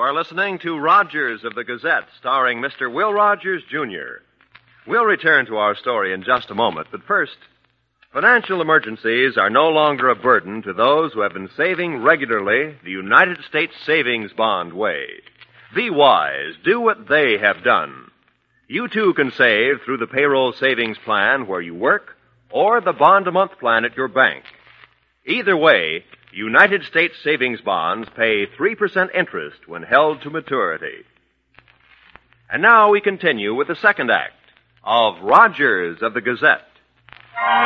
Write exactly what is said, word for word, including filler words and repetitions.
are listening to Rogers of the Gazette, starring Mister Will Rogers, Junior We'll return to our story in just a moment, but first, financial emergencies are no longer a burden to those who have been saving regularly the United States Savings Bond way. Be wise. Do what they have done. You, too, can save through the payroll savings plan where you work or the bond-a-month plan at your bank. Either way, United States Savings Bonds pay three percent interest when held to maturity. And now we continue with the second act of Rogers of the Gazette.